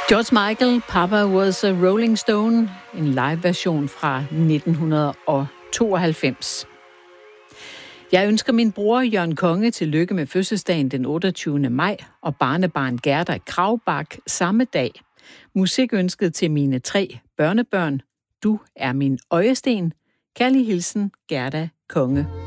George Michael, Papa Was a Rolling Stone, en live-version fra 1992. Jeg ønsker min bror Jørgen Konge tillykke med fødselsdagen den 28. maj og barnebarn Gerda Kravbak samme dag. Musikønsket til mine 3 børnebørn. Du er min øjesten. Kærlig hilsen, Gerda Konge.